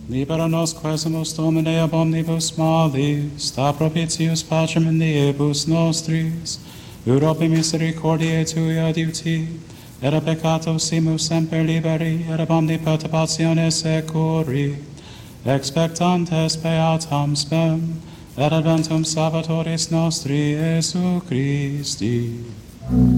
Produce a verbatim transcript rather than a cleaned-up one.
Libera nos quesumus Domine ab omnibus malis, sta propitius pacem in diebus nostris, Europe misericordiae tui adiuti, et a peccato simus semper liberi, et ab omni perturbationes securi, expectantes beatam spem, et adventum Salvatoris nostri, Iesu Christi.